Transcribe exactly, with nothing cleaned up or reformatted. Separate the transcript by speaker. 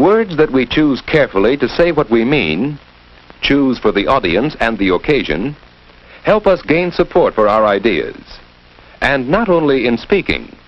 Speaker 1: words that we choose carefully to say what we mean, choose for the audience and the occasion, help us gain support for our ideas. And not only in speaking,